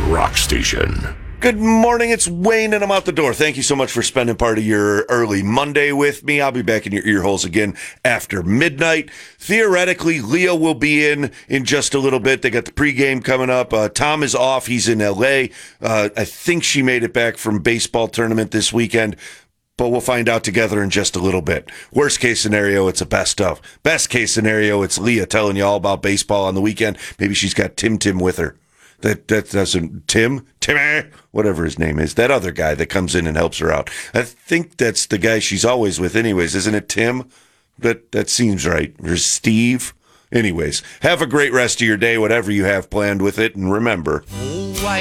rock station. Good morning, it's Wayne, and I'm out the door. Thank you so much for spending part of your early Monday with me. I'll be back in your ear holes again after midnight. Theoretically, Leo will be in just a little bit. They got the pregame coming up. Tom is off. He's in L.A. I think she made it back from baseball tournament this weekend, but we'll find out together in just a little bit. Worst case scenario, it's a best of. Best case scenario, it's Leah telling you all about baseball on the weekend. Maybe she's got Tim with her. That doesn't, Timmy, whatever his name is, that other guy that comes in and helps her out. I think that's the guy she's always with anyways, isn't it, Tim? That seems right. Or Steve? Anyways, have a great rest of your day, whatever you have planned with it, and remember...